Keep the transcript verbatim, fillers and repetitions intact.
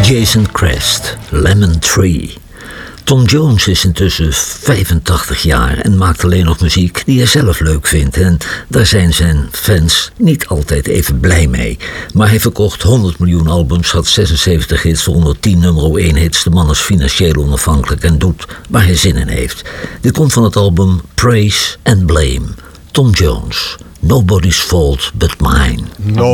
Jason Crest, Lemon Tree. Tom Jones is intussen vijfentachtig jaar en maakt alleen nog muziek die hij zelf leuk vindt. En daar zijn zijn fans niet altijd even blij mee. Maar hij verkocht honderd miljoen albums, had zesenzeventig hits, honderdtien nummer één hits. De man is financieel onafhankelijk en doet waar hij zin in heeft. Dit komt van het album Praise and Blame. Tom Jones, Nobody's Fault But Mine. No.